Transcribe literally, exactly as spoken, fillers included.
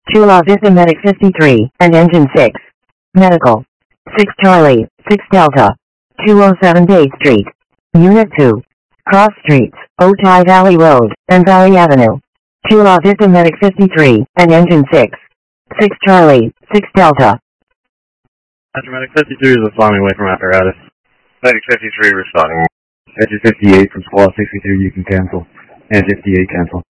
two La Vista Medic fifty-three, and Engine six. Medical. six Charlie, six Delta. two oh seven Dade Street. Unit two. Cross Streets, Otay Valley Road, and Valley Avenue. two La Vista Medic fifty-three, and Engine six. six Charlie, six Delta. Roger, Medic fifty-three is responding away from apparatus. Medic fifty-three responding. Engine fifty-eight from Squad sixty-two, you can cancel. And fifty-eight cancel.